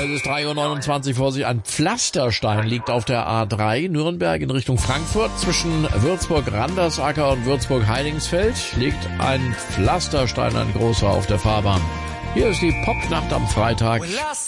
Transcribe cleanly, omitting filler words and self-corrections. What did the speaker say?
Es ist 3:29 Uhr vor sich. Ein Pflasterstein liegt auf der A3 Nürnberg in Richtung Frankfurt. Zwischen Würzburg-Randersacker und Würzburg-Heidingsfeld liegt ein Pflasterstein, ein großer, auf der Fahrbahn. Hier ist die Popnacht am Freitag.